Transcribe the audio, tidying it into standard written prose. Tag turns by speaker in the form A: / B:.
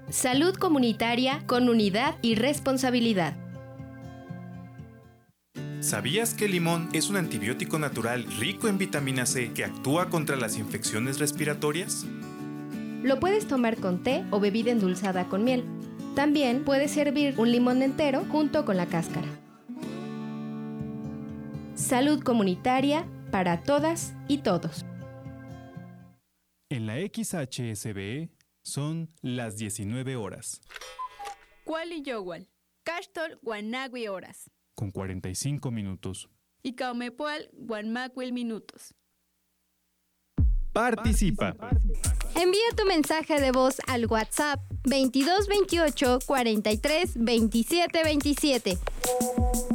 A: Salud comunitaria con unidad y responsabilidad.
B: ¿Sabías que el limón es un antibiótico natural rico en vitamina C que actúa contra las infecciones respiratorias?
A: Lo puedes tomar con té o bebida endulzada con miel. También puedes servir un limón entero junto con la cáscara. Salud comunitaria para todas y todos.
C: En la XHSBE son las 19 horas.
D: Kuali Yowal, Cachtol Guanagui horas.
C: Con 45 minutos.
D: Y Caumepual Guanmacuil minutos.
C: Participa.
E: Envía tu mensaje de voz al WhatsApp 22 28 43 27 27.